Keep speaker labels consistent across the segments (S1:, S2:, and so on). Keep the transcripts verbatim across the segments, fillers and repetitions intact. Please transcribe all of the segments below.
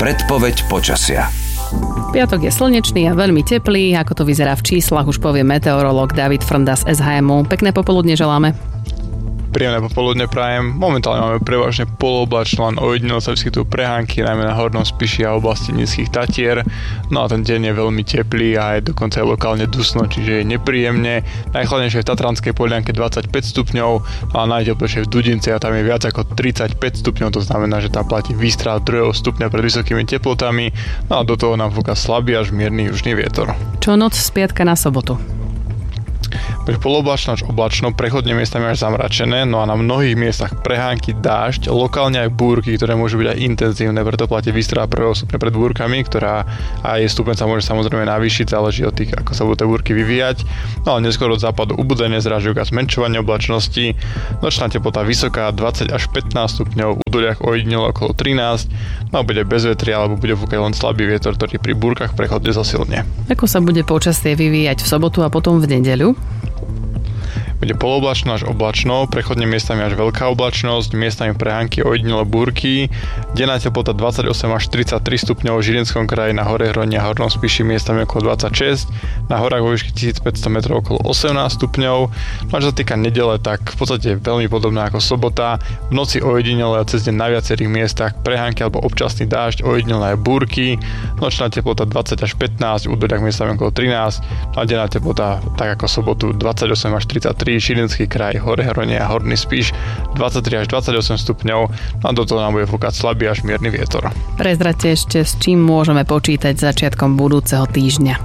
S1: Predpoveď počasia.
S2: Piatok je slnečný a veľmi teplý, ako to vyzerá v číslach, už povie meteorológ David Frnda z es há em ú. Pekné popoludne želáme.
S3: Príjemné popoludne prajem. Momentálne máme prevažne polooblačno, len ojedinelo sa vyskytujú prehánky, najmä na Hornom Spiši a oblasti Nízkych Tatier. No a ten deň je veľmi teplý a je dokonca aj lokálne dusno, čiže je nepríjemne. Najchladnejšie v Tatranskej Polianke dvadsaťpäť stupňov, no a najteplejšie v Dudinci a tam je viac ako tridsaťpäť stupňov, to znamená, že tam platí výstrah druhého stupňa pred vysokými teplotami. No a do toho nám fúka slabý až mierny južný vietor.
S2: Čo noc z piatka na sobotu?
S3: Bude polooblačno až oblačno, prechodne miestami až zamračené, no a na mnohých miestach prehánky, dážď, lokálne aj búrky, ktoré môžu byť aj intenzívne, preto platí výstrah prvého stupňa pred búrkami, ktorá aj stupeň sa môže samozrejme navýšiť, záleží od tých, ako sa budú tie búrky vyvíjať. No ale neskôr od západu ubudenie zrážok a zmenšovanie oblačnosti, nočná teplota vysoká dvadsať až pätnásť stupňov, v údoliach ojedinelo okolo trinásť, no a bude bez vetria alebo bude fúkať len slabý vietor, ktorý pri búrkach prechodne zosilne.
S2: Ako sa bude počasie vyvíjať v sobotu a potom v nedeľu?
S3: Bude polooblačno až oblačno, prechodne miestami až veľká oblačnosť, miestami prehánky, ojedinele búrky, denná teplota dvadsaťosem až tridsaťtri stupňov, v Žilinskom kraji na Hore Hroni a Hornom Spiši miestami okolo dvadsaťšesť, na horách vo výške tisícpäťsto metrov okolo osemnásť stupňov. No a čo sa týka nedele, tak v podstate veľmi podobná ako sobota, v noci ojedinele a cez deň na viacerých miestach prehánky alebo občasný dážď, ojedinele aj búrky, nočná teplota dvadsať až pätnásť, v údoliach miestami okolo trinásť, no a denná teplota tak ako sobotu dvadsaťosem až tridsaťtri, Žilinský kraj, Hore Hronie a Horný Spiš dvadsaťtri až dvadsaťosem stupňov, a do toho nám bude fúkať slabý až mierny vietor.
S2: Prezrate ešte, s čím môžeme počítať začiatkom budúceho týždňa.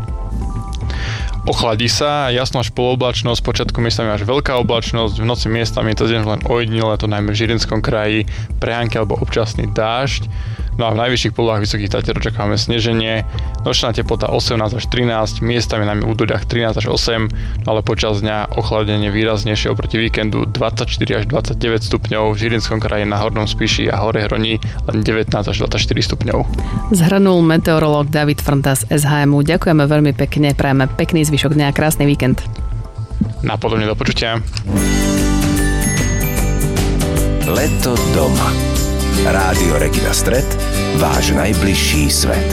S3: Ochladí sa, jasno až polooblačnosť, počiatku miestami až veľká oblačnosť, v noci miestami to deň len ojedinele, to najmä v Žilinskom kraji, prehánky alebo občasný dážď. No a v najvyšších polohách Vysokých Tatier očakávame sneženie, nočná teplota osemnásť až trinásť, miestami najmä v údoliach trinásť až osem, no ale počas dňa ochladenie výraznejšie oproti víkendu dvadsaťštyri až dvadsaťdeväť stupňov, v Žilinskom kraji na Hornom Spiši a Hore Hroni len devätnásť až dvadsaťštyri stupňov.
S2: Zhrnul meteorológ David Frnda z es há em ú. Ďakujeme veľmi pekne, prajeme pekný zvyšok dňa a krásny víkend.
S3: Napodobne, do počutia.
S1: Leto doma. Rádio Regina Stret, váš najbližší svet.